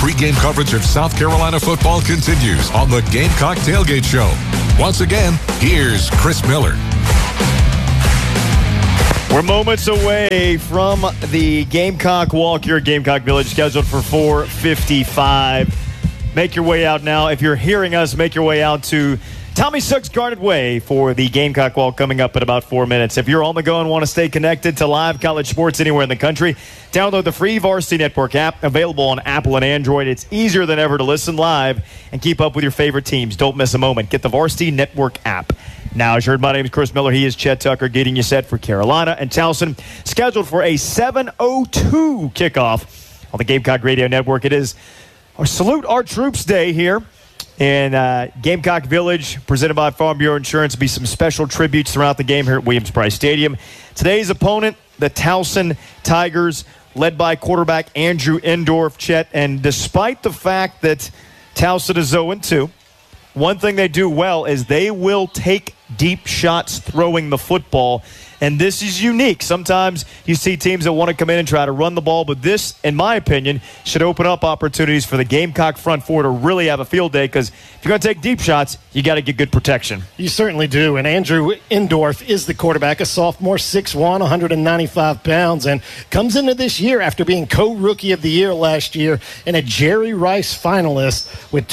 pregame coverage of South Carolina football continues on the Gamecock Tailgate Show. Once again, here's Chris Miller. We're moments away from the Gamecock walk here at Gamecock Village, scheduled for 4:55. Make your way out now. If you're hearing us, make your way out to Tommy Suggs Guarded Way for the Gamecock walk coming up in about 4 minutes. If you're on the go and want to stay connected to live college sports anywhere in the country, download the free Varsity Network app, available on Apple and Android. It's easier than ever to listen live and keep up with your favorite teams. Don't miss a moment. Get the Varsity Network app. Now, as you heard, my name is Chris Miller. He is Chet Tucker, getting you set for Carolina and Towson, scheduled for a 7:02 kickoff on the Gamecock Radio Network. It is our Salute Our Troops Day here in Gamecock Village, presented by Farm Bureau Insurance. There'll be some special tributes throughout the game here at Williams-Brice Stadium. Today's opponent, the Towson Tigers, led by quarterback Andrew Endorf, Chet. And despite the fact that Towson is 0-2, one thing they do well is they will take deep shots throwing the football. And this is unique. Sometimes you see teams that want to come in and try to run the ball, but this, in my opinion, should open up opportunities for the Gamecock front four to really have a field day, because if you're going to take deep shots, you got to get good protection. You certainly do. And Andrew Endorf is the quarterback, a sophomore, 6'1", 195 pounds, and comes into this year after being co-rookie of the year last year and a Jerry Rice finalist with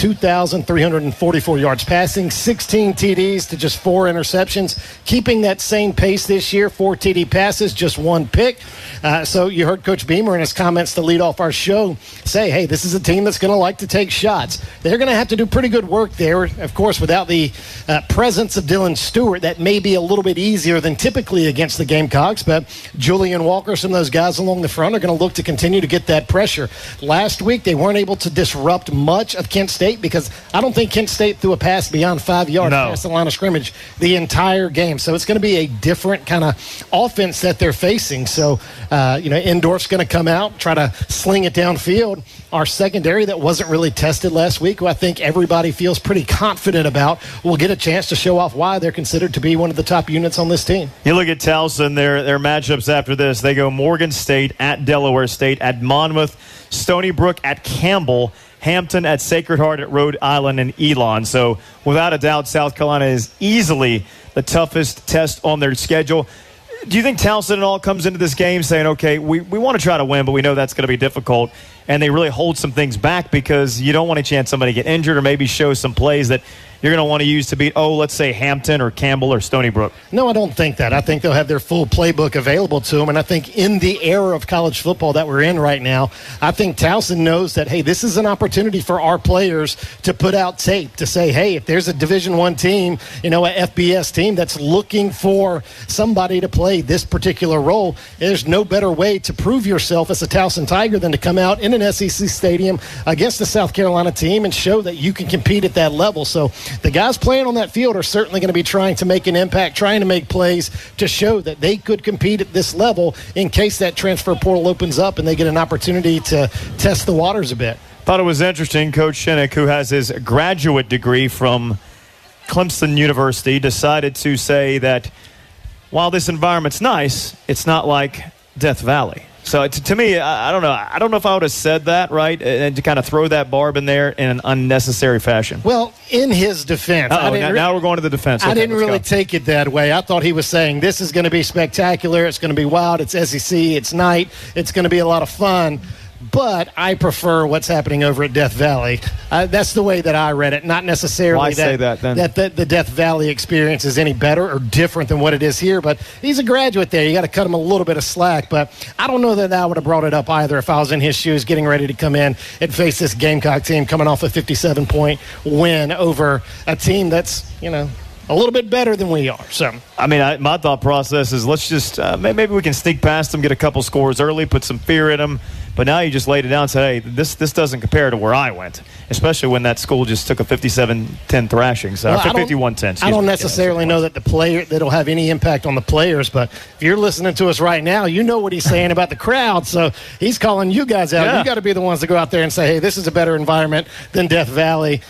2,344 yards passing, 16 TDs to just 4 interceptions, keeping that same pace this year. 4 TD passes, just 1 pick. So you heard Coach Beamer in his comments to lead off our show say, hey, this is a team that's going to like to take shots. They're going to have to do pretty good work there. Of course, without the presence of Dylan Stewart, that may be a little bit easier than typically against the Gamecocks, but Julian Walker, some of those guys along the front are going to look to continue to get that pressure. Last week, they weren't able to disrupt much of Kent State, because I don't think Kent State threw a pass beyond 5 yards past the line of scrimmage the entire game. So it's going to be a different kind of offense that they're facing. So, Endorf's going to come out, try to sling it downfield. Our secondary that wasn't really tested last week, who I think everybody feels pretty confident about, will get a chance to show off why they're considered to be one of the top units on this team. You look at Towson, their matchups after this. They go Morgan State, at Delaware State, at Monmouth, Stony Brook, at Campbell, Hampton, at Sacred Heart, at Rhode Island, and Elon. So without a doubt, South Carolina is easily the toughest test on their schedule. Do you think Towson all comes into this game saying, okay, we want to try to win, but we know that's going to be difficult, and they really hold some things back because you don't want a chance somebody get injured or maybe show some plays that you're going to want to use to beat, let's say Hampton or Campbell or Stony Brook? No, I don't think that. I think they'll have their full playbook available to them, and I think in the era of college football that we're in right now, I think Towson knows that, hey, this is an opportunity for our players to put out tape, to say, hey, if there's a Division I team, a FBS team that's looking for somebody to play this particular role, there's no better way to prove yourself as a Towson Tiger than to come out in an SEC stadium against the South Carolina team and show that you can compete at that level. So the guys playing on that field are certainly going to be trying to make an impact, trying to make plays to show that they could compete at this level in case that transfer portal opens up and they get an opportunity to test the waters a bit. Thought it was interesting. Coach Shinnick, who has his graduate degree from Clemson University, decided to say that while this environment's nice, it's not like Death Valley. So to me, I don't know. I don't know if I would have said that, right, and to kind of throw that barb in there in an unnecessary fashion. Well, in his defense. Now we're going to the defense. I didn't really take it that way. I thought he was saying this is going to be spectacular. It's going to be wild. It's SEC. It's night. It's going to be a lot of fun. But I prefer what's happening over at Death Valley. That's the way that I read it. Not necessarily Why say that, then? that the Death Valley experience is any better or different than what it is here. But he's a graduate there. You got to cut him a little bit of slack. But I don't know that I would have brought it up either if I was in his shoes getting ready to come in and face this Gamecock team coming off a 57-point win over a team that's, a little bit better than we are. So, my thought process is let's just maybe we can sneak past them, get a couple scores early, put some fear in them. But now you just laid it down and said, hey, this doesn't compare to where I went, especially when that school just took a 57-10 thrashing. So 51-10. I don't necessarily know that the player that'll have any impact on the players, but if you're listening to us right now, you know what he's saying about the crowd. So he's calling you guys out. Yeah. You got to be the ones to go out there and say, hey, this is a better environment than Death Valley.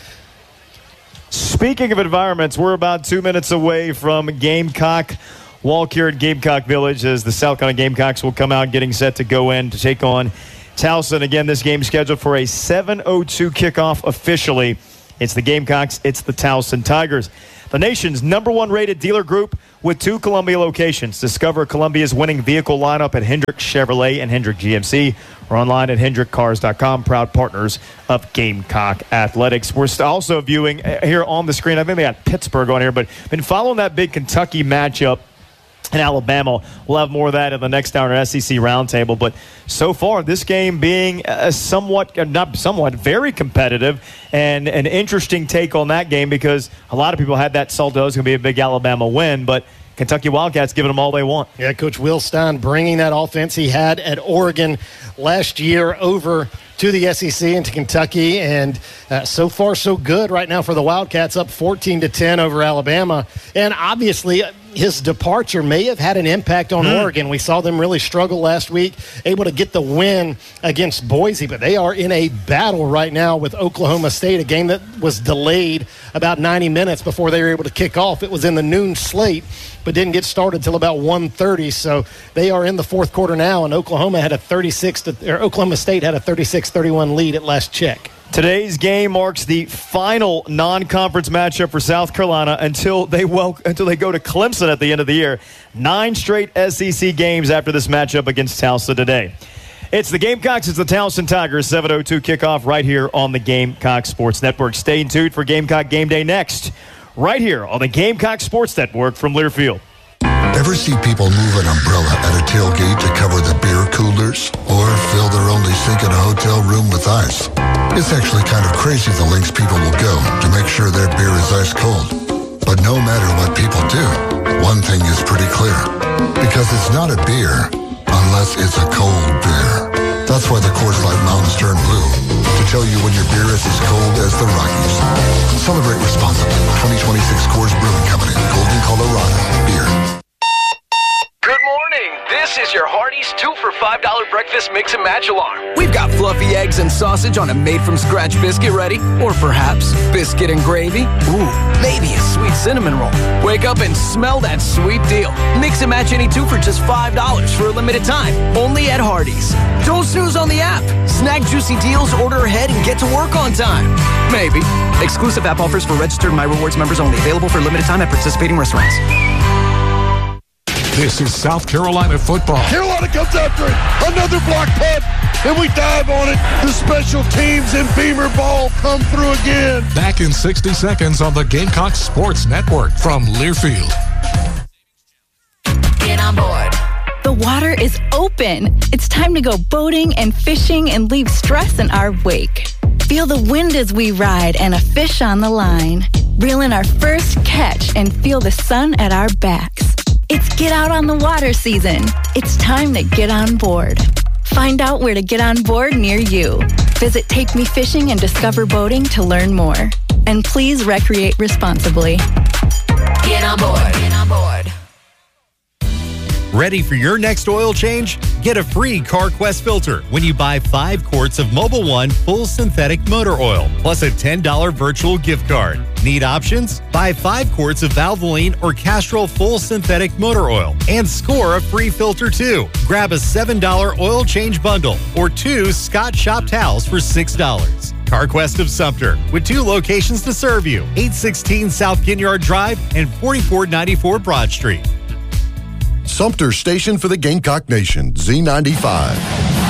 Speaking of environments, we're about 2 minutes away from Gamecock walk here at Gamecock Village as the South Carolina Gamecocks will come out getting set to go in to take on Towson. Again, this game scheduled for a 7:02 kickoff officially. It's the Gamecocks. It's the Towson Tigers. The nation's #1 rated dealer group with 2 Columbia locations. Discover Columbia's winning vehicle lineup at Hendrick Chevrolet and Hendrick GMC, or online at HendrickCars.com, proud partners of Gamecock Athletics. We're also viewing here on the screen, I think they got Pittsburgh on here, but been following that big Kentucky matchup in Alabama. We'll have more of that in the next hour in our SEC Roundtable. But so far, this game being very competitive, and an interesting take on that game because a lot of people had that Salto was going to be a big Alabama win, but Kentucky Wildcats giving them all they want. Yeah, Coach Will Stein bringing that offense he had at Oregon last year over to the SEC and to Kentucky, and so far so good right now for the Wildcats, up 14-10 over Alabama. And obviously his departure may have had an impact on Oregon. We saw them really struggle last week, able to get the win against Boise, but they are in a battle right now with Oklahoma State, a game that was delayed about 90 minutes before they were able to kick off. It was in the noon slate, but didn't get started until about 1:30. So they are in the fourth quarter now, and Oklahoma State had a 36-31 lead at last check. Today's game marks the final non-conference matchup for South Carolina until they go to Clemson at the end of the year. 9 straight SEC games after this matchup against Towson today. It's the Gamecocks. It's the Towson Tigers. 7:02 kickoff right here on the Gamecock Sports Network. Stay tuned for Gamecock Game Day next, right here on the Gamecock Sports Network from Learfield. Ever see people move an umbrella at a tailgate to cover the beer coolers? Or fill their only sink in a hotel room with ice? It's actually kind of crazy the lengths people will go to make sure their beer is ice cold. But no matter what people do, one thing is pretty clear. Because it's not a beer unless it's a cold beer. That's why the Coors Light Mountains turn blue. To tell you when your beer is as cold as the Rockies. Celebrate responsibly. 2026 Coors Brewing Company. Golden, Colorado. Beer. Good morning. This is your Hardee's 2 for $5 breakfast mix and match alarm. We've got fluffy eggs and sausage on a made-from-scratch biscuit ready. Or perhaps biscuit and gravy. Ooh, maybe a sweet cinnamon roll. Wake up and smell that sweet deal. Mix and match any 2 for just $5 for a limited time. Only at Hardee's. Don't snooze on the app. Snag juicy deals, order ahead, and get to work on time. Maybe. Exclusive app offers for registered My Rewards members only. Available for limited time at participating restaurants. This is South Carolina football. Carolina comes after it. Another block punt, and we dive on it. The special teams and Beamer ball come through again. Back in 60 seconds on the Gamecock Sports Network from Learfield. Get on board. The water is open. It's time to go boating and fishing and leave stress in our wake. Feel the wind as we ride and a fish on the line. Reel in our first catch and feel the sun at our backs. It's Get Out on the Water season. It's time to get on board. Find out where to get on board near you. Visit Take Me Fishing and Discover Boating to learn more. And please recreate responsibly. Get on board. Get on board. Ready for your next oil change? Get a free CarQuest filter when you buy 5 quarts of Mobil 1 full synthetic motor oil, plus a $10 virtual gift card. Need options? Buy 5 quarts of Valvoline or Castrol full synthetic motor oil and score a free filter too. Grab a $7 oil change bundle or 2 Scott Shop towels for $6. CarQuest of Sumter, with 2 locations to serve you, 816 South Ginyard Drive and 4494 Broad Street. Sumter Station for the Gamecock Nation, Z95.